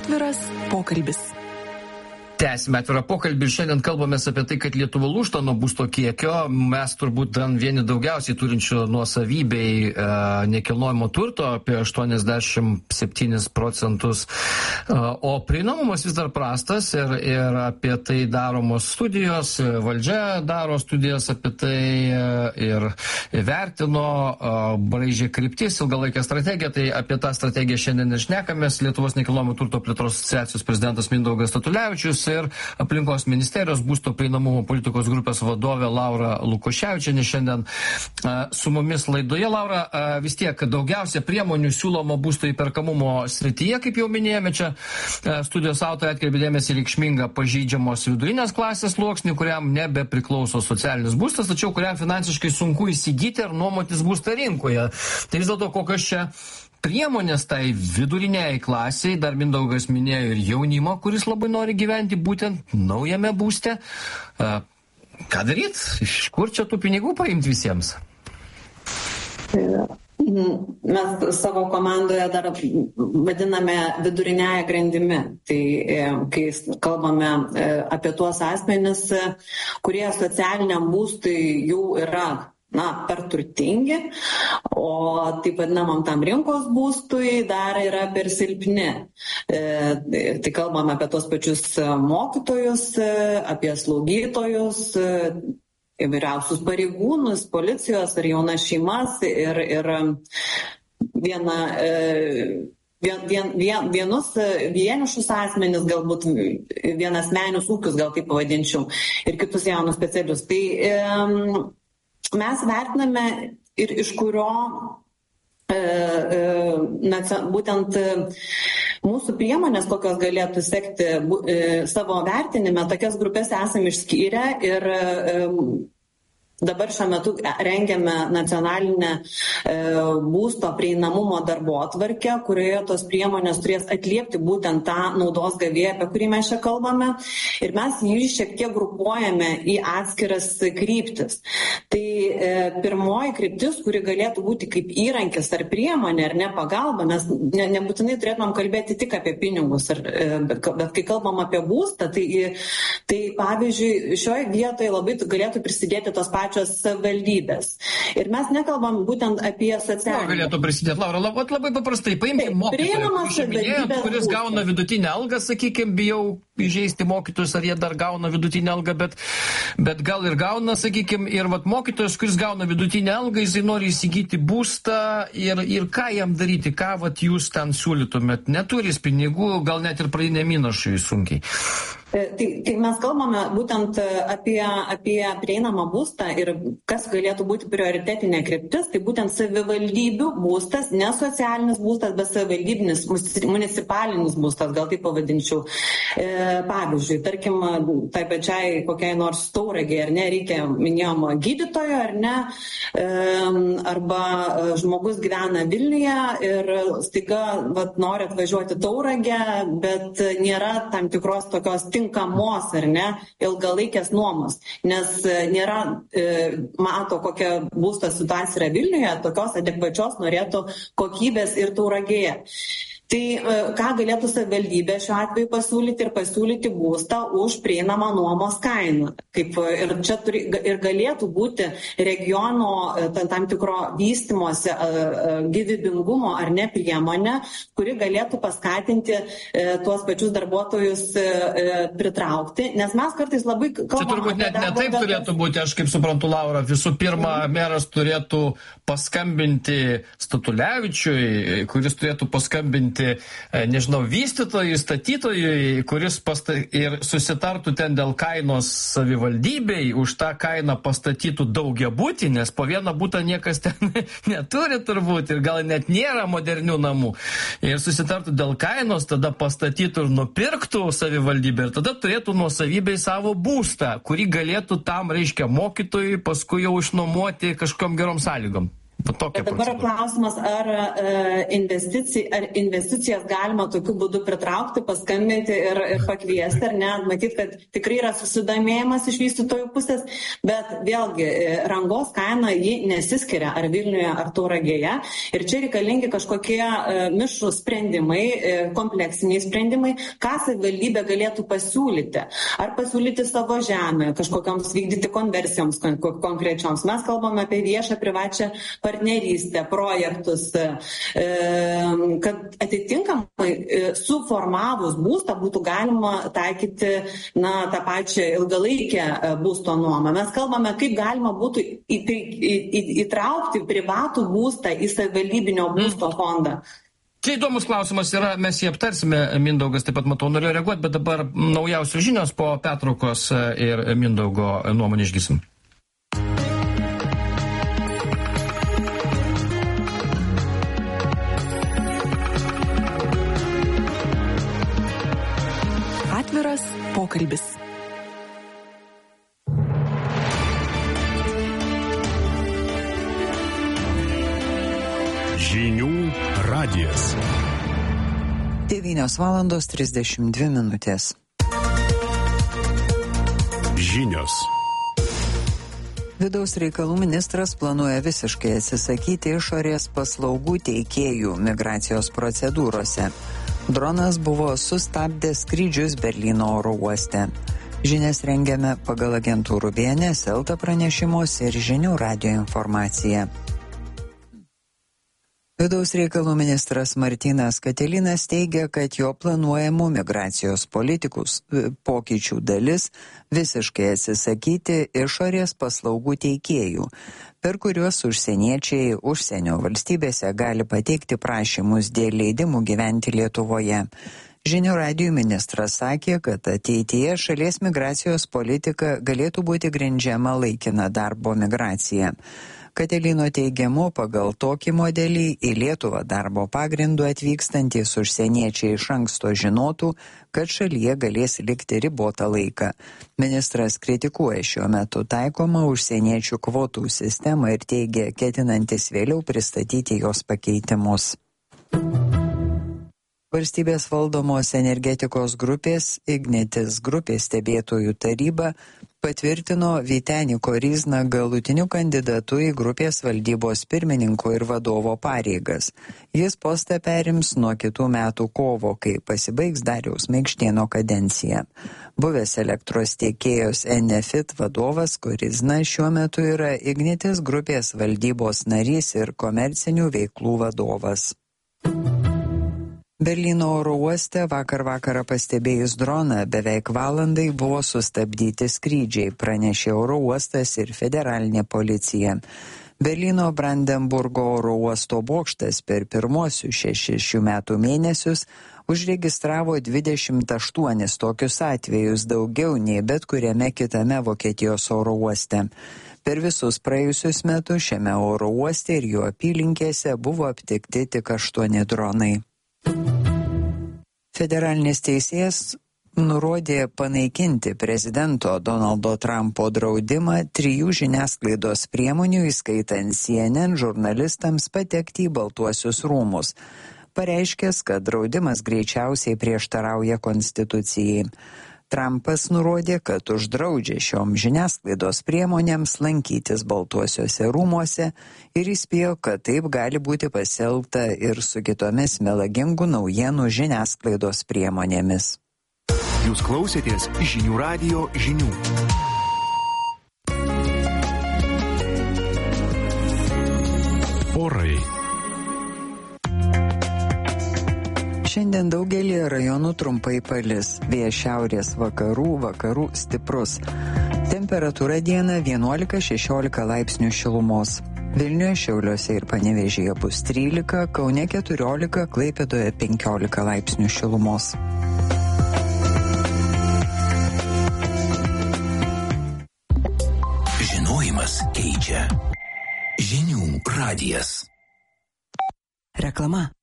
Atviras pokalbis. Tęsime atvirą pokalbį ir šiandien kalbamės apie tai, kad Lietuva lūžta nuo būsto kiekio. Mes turbūt vieni daugiausiai turinčių nuosavybei nekilnojamo turto, apie 87%, o prieinamumas vis dar prastas ir apie tai daromos studijos, valdžia daro studijas apie tai ir vertino, braižė kryptis, ilgalaikę strategiją, tai apie tą strategiją šiandien ir šnekamės. Lietuvos nekilnojamo turto plėtros asociacijos prezidentas Mindaugas Statulevičius ir aplinkos ministerijos būsto prieinamumo politikos grupės vadovė Laura Lukoševičienė šiandien su mumis laidoje. Laura, vis tiek daugiausia priemonių siūloma būsto įperkamumo srityje, kaip jau minėjome, čia studijos autoriai atkreipė dėmesį reikšmingą pažeidžiamos vidurinės klasės sluoksnį, kuriam nebepriklauso socialinis būstas, tačiau kuriam finansiškai sunku įsigyti ar nuomotis būstą rinkoje. Tai vis dėlto kokios čia priemonės tai viduriniai klasiai, dar Mindaugas minėjo ir jaunimo, kuris labai nori gyventi būtent naujame būste. Ką daryti? Iš kur čia tų pinigų paimti visiems? Mes savo komandoje dar vadiname viduriniąją grandimi. Tai kai kalbame apie tuos asmenis, kurie socialiniam būstui jau yra per turtingi, o taip vadinamam tam rinkos būstui dar yra per silpni. Tai kalbame apie tos pačius mokytojus, apie slaugytojus, įvairiausius pareigūnus, policijos ar jaunas šeimas ir vienus vienišus asmenis, galbūt vienasmenius ūkius, gal taip pavadinčiau, ir kitus jaunus specialius. Tai mes vertiname ir iš kurio būtent mūsų priemonės, kokios galėtų sekti savo vertinime, tokias grupės esame išskyrę ir dabar šiuo metu rengiame nacionalinę būsto prieinamumo darbotvarkę, kurioje tos priemonės turės atliepti būtent tą naudos gavėją, apie kurį mes čia kalbame. Ir mes jį šiek tiek grupuojame į atskiras kryptis. Tai pirmoji kryptis, kuri galėtų būti kaip įrankis ar priemonė ar ne pagalba, mes nebūtinai turėtumėm kalbėti tik apie pinigus, bet kai kalbam apie būstą, tai pavyzdžiui, šioje vietoje labai galėtų prisidėti tos pačios savivaldybės. Ir mes nekalbam būtent apie socialinį. Galėtų prisidėti, Laura, labai paprastai, paimti mokytoją, kuris gauna vidutinę algą, sakykime, bijau įžeisti mokytojus, ar jie dar gauna vidutinę algą, bet gal ir gauna, sakykime, ir mokytojas, kuris gauna vidutinę algą, jisai nori įsigyti būstą ir ką jam daryti, ką jūs ten siūlytumėt, neturės pinigų, gal net ir pradinė įnašai sunkiai. Tai mes kalbame būtent apie prieinamą būstą ir kas galėtų būti prioritetinė kryptis, tai būtent savivaldybių būstas, ne socialinis būstas, bet savivaldybinis, municipalinis būstas, gal taip pavadinčiau. Pavyzdžiui, tarkim, tai pačiai kokiai nors Tauragei, ar ne, reikia, minėjom, gydytojo, ar ne, arba žmogus gyvena Vilniuje ir staiga nori atvažiuoti Tauragę, bet nėra tam tikros tokios tinkamos, ar ne, ilgalaikės nuomos, nes nėra, mato, kokia būsto situacija yra Vilniuje, tokios adekvačios norėtų kokybės ir Tauragėje. Tai ką galėtų savivaldybė šiuo atveju pasiūlyti būstą už prieinamą nuomos kainą. Ir čia ir galėtų būti regiono tam tikro vystymosi gyvybingumo ar ne priemonė, kuri galėtų paskatinti tuos pačius darbuotojus pritraukti, nes mes kartais labai kalbame. Čia turbūt net ne taip turėtų būti, aš kaip suprantu, Laura, visų pirma, meras turėtų paskambinti Statulevičiui, kuris turėtų paskambinti nežinau, vystytojui, statytojui, kuris ir susitartų ten dėl kainos savivaldybei, už tą kainą pastatytų daugiabutį, nes po vieną butą niekas ten neturi turbūt ir gal net nėra modernių namų. Ir susitartų dėl kainos, tada pastatytų ir nupirktų savivaldybę ir tada turėtų nuosavybei savo būstą, kurį galėtų tam, reiškia, mokytojui paskui jau išnuomoti kažkokiom gerom sąlygom. Dabar klausimas, ar investicijas galima tokiu būdu pritraukti, paskambinti ir pakviesti, ar ne? Matyt, kad tikrai yra susidomėjimas iš vystytojų pusės, bet vėlgi rangos kaina ji nesiskiria ar Vilniuje, ar Tauragėje. Ir čia reikalingi kažkokie mišrūs sprendimai, kompleksiniai sprendimai, ką savivaldybė galėtų pasiūlyti. Ar pasiūlyti savo žemę, kažkokiams vykdyti konversijoms konkrečioms. Mes kalbame apie viešą privačią partnerystę, projektus, kad atitinkamai suformavus būstą būtų galima taikyti tą pačią ilgalaikę būsto nuomą. Mes kalbame, kaip galima būtų įtraukti privatų būstą į savivaldybinio būsto fondą. Čia įdomus klausimas yra, mes jį aptarsime, Mindaugas taip pat matau norėjo reaguoti, bet dabar naujausios žinios po pertraukos ir Mindaugo nuomonę išgysim. Atviras pokalbis. Žinių radijas. 9:32. Žinios. Vidaus reikalų ministras planuoja visiškai atsisakyti išorės paslaugų teikėjų migracijos procedūrose. Dronas buvo sustabdęs skrydžius Berlyno oro uoste. Žinias rengiame pagal agentūrų BNS, Elta pranešimus ir Žinių radijo informaciją. Vidaus reikalų ministras Martynas Katilinas teigia, kad jo planuojamų migracijos pokyčių dalis visiškai atsisakyti išorės paslaugų teikėjų, per kuriuos užsieniečiai užsienio valstybėse gali pateikti prašymus dėl leidimų gyventi Lietuvoje. Žinių radijų ministras sakė, kad ateityje šalies migracijos politika galėtų būti grindžiama laikina darbo migracija. Katilino teigimu, pagal tokį modelį į Lietuvą darbo pagrindų atvykstantys užsieniečiai iš anksto žinotų, kad šalyje galės likti ribotą laiką. Ministras kritikuoja šiuo metu taikomą užsieniečių kvotų sistemą ir teigia, ketinantis vėliau pristatyti jos pakeitimus. Valstybės valdomos energetikos grupės Ignitis grupės stebėtojų taryba patvirtino Vytenį Koryzną galutiniu kandidatu į grupės valdybos pirmininko ir vadovo pareigas. Jis postą perims nuo kitų metų kovo, kai pasibaigs Dariaus Maikštėno kadencija. Buvęs elektros tiekėjos Enefit vadovas Koryzna šiuo metu yra Ignitis grupės valdybos narys ir komercinių veiklų vadovas. Berlyno oro uoste vakar vakarą pastebėjus droną beveik valandai buvo sustabdyti skrydžiai, pranešė oro uostas ir federalinė policija. Berlyno Brandenburgo oro uosto bokštas per pirmosius 6 šių metų mėnesius užregistravo 28 tokius atvejus, daugiau nei bet kuriame kitame Vokietijos oro uoste. Per visus praėjusius metus šiame oro uoste ir jo apylinkėse buvo aptikti tik 8 dronai. Federalinis teisėjas nurodė panaikinti prezidento Donaldo Trumpo draudimą 3 žiniasklaidos priemonių, įskaitant CNN, žurnalistams patekti į Baltuosius rūmus, pareiškęs, kad draudimas greičiausiai prieštarauja konstitucijai. Trumpas nurodė, kad uždraudžia šiom žiniasklaidos priemonėms lankytis Baltuosiuose rūmuose ir įspėjo, kad taip gali būti pasielgta ir su kitomis melagingų naujienų žiniasklaidos priemonėmis. Jūs klausėtės Žinių radijo žinių. Orai. Šiandien daugelį rajonų trumpai palis, vėjas šiaurės vakarų stiprus. Temperatūra dieną 11-16 laipsnių šilumos. Vilniuje, Šiauliuose ir Panevėžyje bus 13, Kaune 14, Klaipėdoje 15 laipsnių šilumos. Žinojimas keičia. Žinių radijas. Reklama.